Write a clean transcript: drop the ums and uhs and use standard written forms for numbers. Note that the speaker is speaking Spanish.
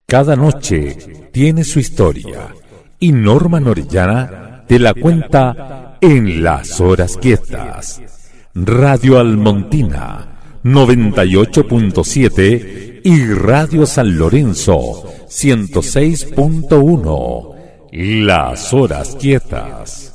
Cada noche tiene su historia y Norman Orellana te la cuenta en Las Horas Quietas. Radio Almontina 98.7 y Radio San Lorenzo 106.1. Las Horas Quietas.